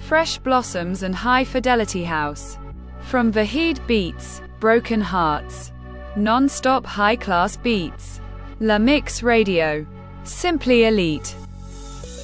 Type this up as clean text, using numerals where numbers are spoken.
Fresh Blossoms and High Fidelity House. From Vahid Beats, Broken Hearts. Non-stop high-class beats. La Mix Radio. Simply elite.